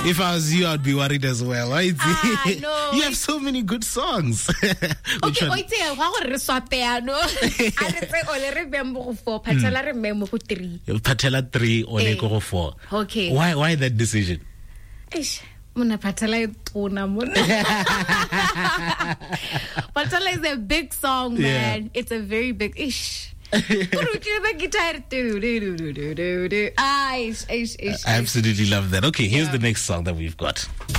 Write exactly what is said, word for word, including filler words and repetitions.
If I was you, I'd be worried as well. Right? Ah, no. You have so many good songs. Okay, wait here. How are you piano? I say ole remember four, Patella remember three. Patella three, ole go four. Okay. Why? Why that decision? Ish. Muna Patella tuna muna. Patella is a big song, man. Yeah. It's a very big ish. the guitar. I absolutely love that. Okay, here's yeah. the next song that we've got.